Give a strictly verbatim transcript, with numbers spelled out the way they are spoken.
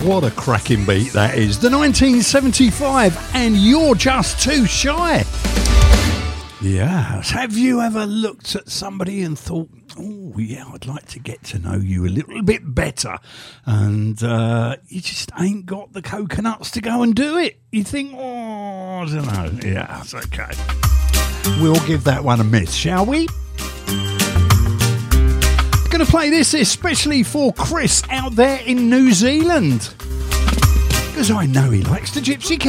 What a cracking beat that is. The nineteen seventy-five, and You're Just Too Shy. Yes. Have you ever looked at somebody and thought, oh, yeah, I'd like to get to know you a little bit better, and uh, you just ain't got the coconuts to go and do it? You think, oh, I don't know. Yeah, it's okay. We'll give that one a miss, shall we? Going to play this especially for Chris out there in New Zealand, because I know he likes the Gypsy King.